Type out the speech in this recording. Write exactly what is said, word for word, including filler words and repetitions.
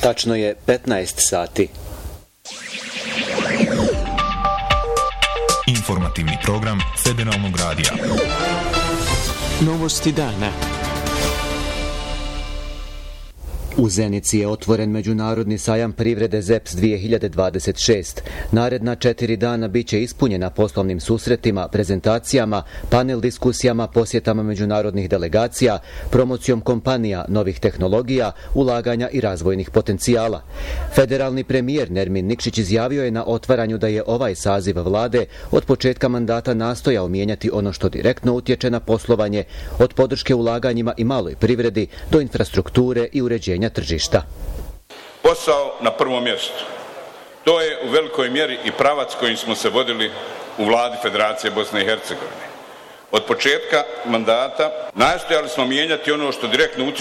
Tačno je petnaest sati. Informativni program Federalnog radija. Novosti dana. U Zenici je otvoren Međunarodni sajam privrede Z E P S dvije hiljade dvadeset šest. Naredna četiri dana bit će ispunjena poslovnim susretima, prezentacijama, panel diskusijama, posjetama međunarodnih delegacija, promocijom kompanija, novih tehnologija, ulaganja i razvojnih potencijala. Federalni premijer Nermin Nikšić izjavio je na otvaranju da je ovaj saziv vlade od početka mandata nastojao mijenjati ono što direktno utječe na poslovanje, od podrške ulaganjima i maloj privredi do infrastrukture i uređenja tržišta. Posao na prvom mjestu. To je u velikoj mjeri i pravac kojim smo se vodili u vladi Federacije Bosne i Hercegovine. Od početka mandata nastojali smo mijenjati ono što direktno utječe